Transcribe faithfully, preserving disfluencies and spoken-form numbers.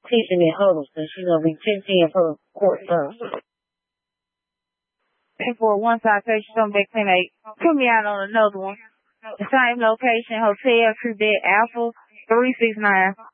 七十年后的城市呢为渐渐后过分。 And for one citation, come back tonight. Put me out on another one. The same location, Hotel Quebec Alpha three six nine.